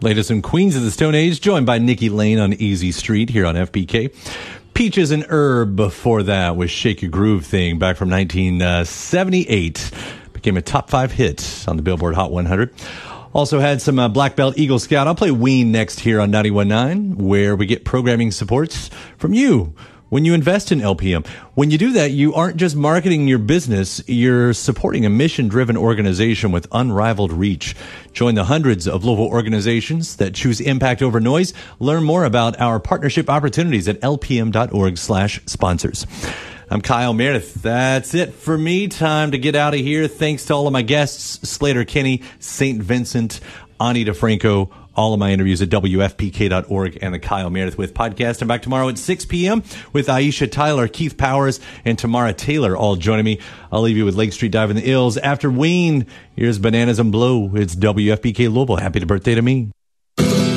Latest in Queens of the Stone Age, joined by Nikki Lane on Easy Street here on FBK. Peaches and Herb before that was Shake Your Groove Thing back from 1978. Became a top 5 hit on the Billboard Hot 100. Also had some Black Belt Eagle Scout. I'll play Ween next here on 91.9, where we get programming supports from you when you invest in LPM. When you do that, you aren't just marketing your business, you're supporting a mission-driven organization with unrivaled reach. Join the hundreds of local organizations that choose impact over noise. Learn more about our partnership opportunities at lpm.org/sponsors. I'm Kyle Meredith. That's it for me. Time to get out of here. Thanks to all of my guests, Slater Kinney, St. Vincent, Ani DeFranco. All of my interviews at WFPK.org and the Kyle Meredith With podcast. I'm back tomorrow at 6 p.m. with Aisha Tyler, Keith Powers, and Tamara Taylor all joining me. I'll leave you with Lake Street Dive in the Ills. After Ween, here's Bananas and Blow. It's WFPK Louisville. Happy birthday to me.